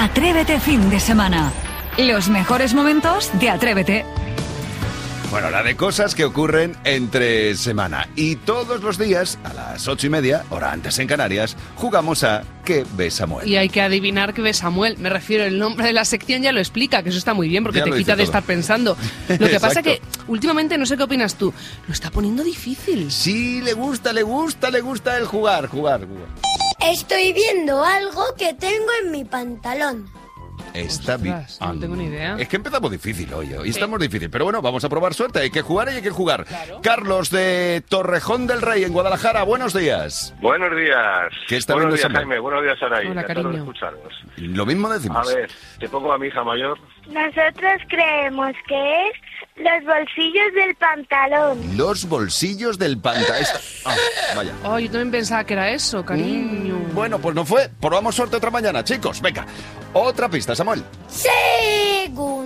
Atrévete fin de semana. Los mejores momentos de Atrévete. Bueno, la de cosas que ocurren entre semana. Y todos los días, a las 8:30, hora antes en Canarias, jugamos a ¿Qué ve Samuel? Y hay que adivinar qué ve Samuel. Me refiero, el nombre de la sección ya lo explica, que eso está muy bien porque Ya te lo quita dice de todo. estar pensando. Lo que pasa Exacto. que últimamente, no sé qué opinas tú, lo está poniendo difícil. Sí, le gusta el jugar. Estoy viendo algo que tengo en mi pantalón. Está bien. Ostras, no tengo ni idea. Es que empezamos difícil hoy estamos difícil. Pero bueno, vamos a probar suerte. Hay que jugar y hay que jugar. Claro. Carlos de Torrejón del Rey, en Guadalajara. Buenos días. Buenos días. ¿Qué está Buenos viendo días, Samuel? Jaime. Buenos días, Saray. Hola, Encantado de cariño. escucharos. Lo mismo decimos. A ver, te pongo a mi hija mayor. Nosotros creemos que es los bolsillos del pantalón. Los bolsillos del pantalón. Vaya. Oh, yo también pensaba que era eso, cariño. Bueno, pues no fue. Probamos suerte otra mañana, chicos. Venga. Otra pista, Samuel. Según